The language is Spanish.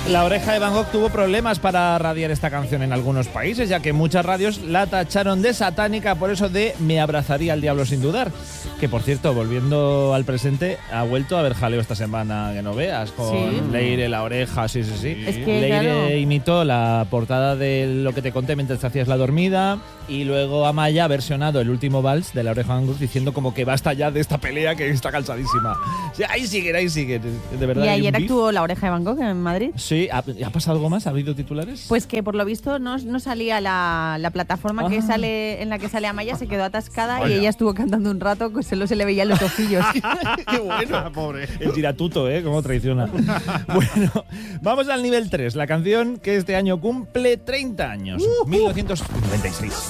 La Oreja de Van Gogh tuvo problemas para radiar esta canción en algunos países, ya que muchas radios la tacharon de satánica, por eso de Me abrazaría al diablo sin dudar. Que, por cierto, volviendo al presente, ha vuelto a haber jaleo esta semana, que no veas, con ¿Sí? Leire, La Oreja, sí. Es que, Leire claro, imitó la portada de Lo que te conté mientras te hacías la dormida, y luego Amaya ha versionado el último vals de La Oreja de Van Gogh diciendo como que basta ya de esta pelea que está cansadísima. Sí, ahí siguen, de verdad. y hay un ayer beef. actuó La Oreja de Van Gogh en Madrid. Sí, ¿ha pasado algo más? ¿Ha habido titulares? Pues que por lo visto no salía la plataforma que sale en la que sale Amaya, se quedó atascada. Vaya. Y ella estuvo cantando un rato, pues solo se le veían los ojillos. ¡Qué bueno! Pobre. El giratuto, ¿eh? Cómo traiciona. Bueno, vamos al nivel 3, la canción que este año cumple 30 años. 1996.